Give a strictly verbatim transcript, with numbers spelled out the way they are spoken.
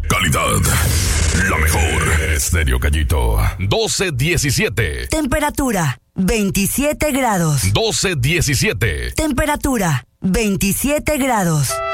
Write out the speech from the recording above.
Calidad, la mejor. Estéreo Gallito, doce diecisiete. Temperatura, veintisiete grados. doce diecisiete. Temperatura, veintisiete grados.